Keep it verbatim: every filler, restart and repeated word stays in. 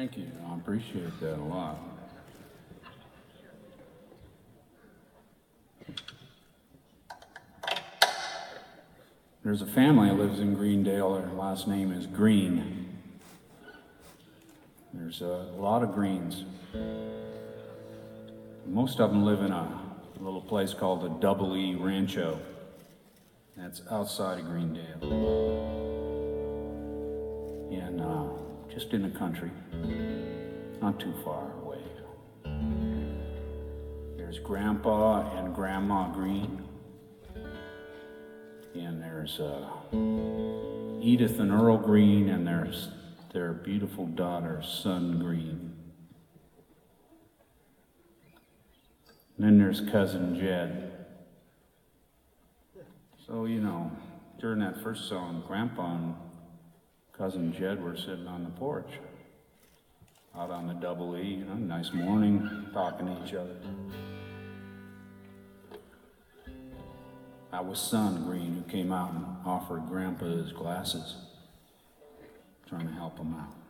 Thank you. I appreciate that a lot. There's a family that lives in Greendale. Their last name is Green. There's a lot of Greens. Most of them live in a little place called the Double E Rancho. That's outside of Greendale. And uh, just in the country, not too far away. There's Grandpa and Grandma Green. And there's uh, Edith and Earl Green, and there's their beautiful daughter, Sun Green. And then there's Cousin Jed. So, you know, during that first song, Grandpa and Cousin Jed were sitting on the porch, out on the Double E, you know, nice morning, talking to each other. That was Sun Green, who came out and offered Grandpa his glasses, trying to help him out.